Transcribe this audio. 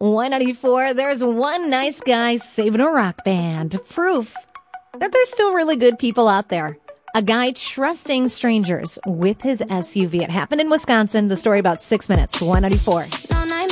194, there's one nice guy saving a rock band. Proof that there's still really good people out there. A guy trusting strangers with his SUV. It happened in Wisconsin. The story about 6 minutes. 194.